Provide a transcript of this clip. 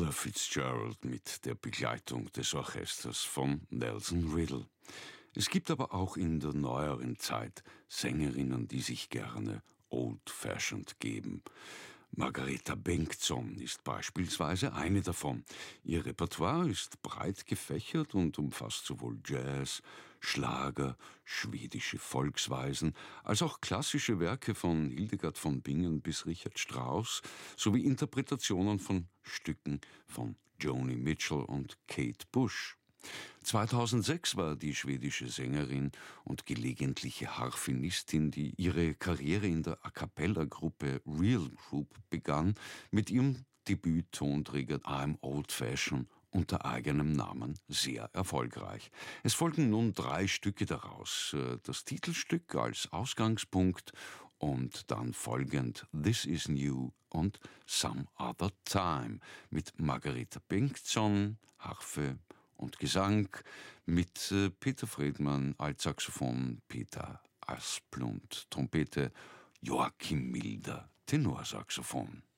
Ella Fitzgerald mit der Begleitung des Orchesters von Nelson Riddle. Es gibt aber auch in der neueren Zeit Sängerinnen, die sich gerne old-fashioned geben. Margareta Bengtsson ist beispielsweise eine davon. Ihr Repertoire ist breit gefächert und umfasst sowohl Jazz, Schlager, schwedische Volksweisen, als auch klassische Werke von Hildegard von Bingen bis Richard Strauss sowie Interpretationen von Stücken von Joni Mitchell und Kate Bush. 2006 war die schwedische Sängerin und gelegentliche Harfenistin, die ihre Karriere in der A-cappella-Gruppe Real Group begann, mit ihrem Debüt-Tonträger I'm Old Fashioned unter eigenem Namen sehr erfolgreich. Es folgen nun 3 Stücke daraus, das Titelstück als Ausgangspunkt und dann folgend This Is New und Some Other Time mit Margareta Bengtsson, Harfe und Gesang, mit Peter Friedmann, Altsaxophon, Peter Asplund, Trompete, Joachim Milder, Tenorsaxophon.